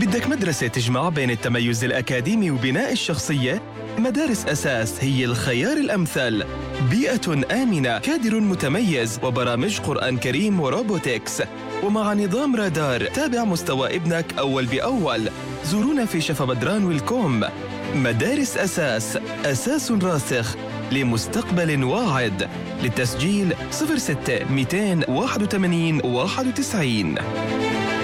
بدك مدرسة تجمع بين التميز الأكاديمي وبناء الشخصية؟ مدارس أساس هي الخيار الأمثل. بيئة آمنة، كادر متميز، وبرامج قرآن كريم وروبوتكس، ومع نظام رادار تابع مستوى ابنك أول بأول. زورونا في شفا بدران والكوم. مدارس أساس، أساس راسخ لمستقبل واعد. للتسجيل 06 281 91.